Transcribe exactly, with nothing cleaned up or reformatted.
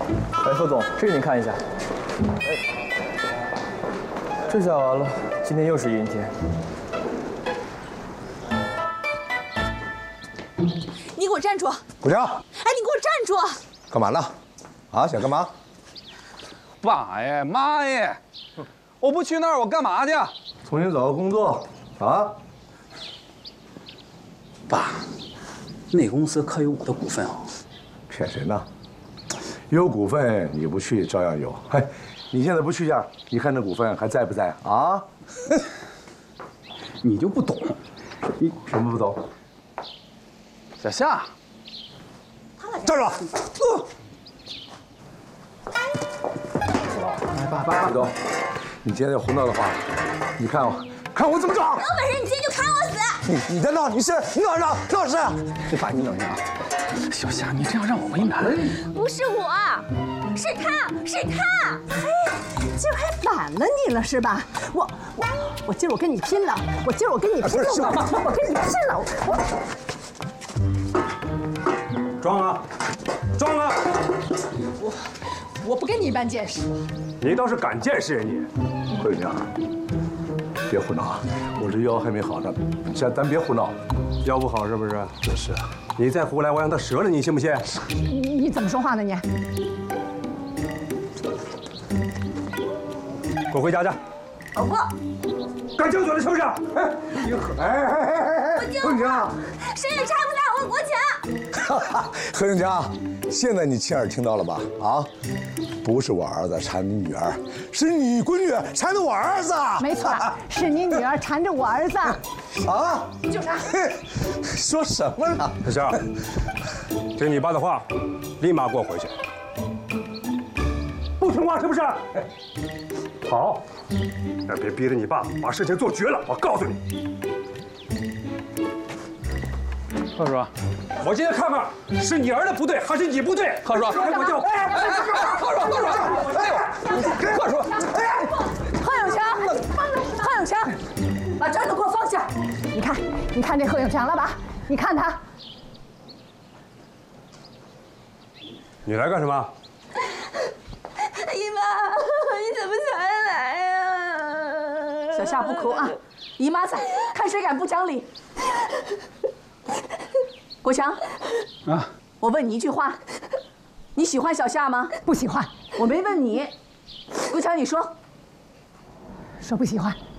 哎，何总，这个您看一下。哎，这下完了，今天又是阴天。 你给我站住！ 古强， 哎，你给我站住！ 干嘛呢？啊，想干嘛？ 爸呀，妈呀！我不去那儿，我干嘛去？ 重新找个工作啊！ 爸，那公司可有我的股份啊？ 骗谁呢？有股份你不去照样有。哎，你现在不去一下，你看那股份还在不在啊？ 你就不懂， 你什么不懂？ 小夏， 站住！来，爸爸，李总，你今天要胡闹的话，你看我，看我怎么撞！ 有本事你今天就砍我死！ 你你在闹，你是你闹闹闹是？ 这爸，你等一下啊！小夏，你这样让我为难。 不是我，是他，是他！ 哎，今儿还反了你了是吧？我我我今儿我跟你拼了！我今儿我跟你拼了！我我跟你拼了！我装啊，装啊！ 我我不跟你一般见识。 你倒是敢见识人你！ 何永强，别胡闹啊！我这腰还没好呢，咱咱别胡闹。 腰不好是不是？ 这是。 你再胡来，我让他折了你，信不信？ 你你怎么说话呢你？ 给我回家去！ 我不， 敢叫嘴了是不是？哎，你哎哎哎哎哎！何永强， 谁也拆不下我的国情。 何永强，现在你亲耳听到了吧？啊，不是我儿子缠你女儿，是你闺女缠着我儿子。 没错，是你女儿缠着我儿子。 啊？ 就是他。 说什么呢？ 小夏，听你爸的话，立马给我回去。不听话是不是？好，但别逼着你爸把事情做绝了。我告诉你， 贺叔， 我今天看看是你儿子不对，还是你不对。 贺叔， 我就哎，贺叔，贺叔，哎呦，贺叔，哎， 贺永强，贺永强，把砖头给我放下！你看，你看这贺永强了吧？你看他。 你来干什么？ 姨妈，你怎么才来呀？ 小夏不哭啊，姨妈在，看谁敢不讲理。国强， 啊， 我问你一句话，你喜欢小夏吗？不喜欢。我没问你，国强，你说。说不喜欢。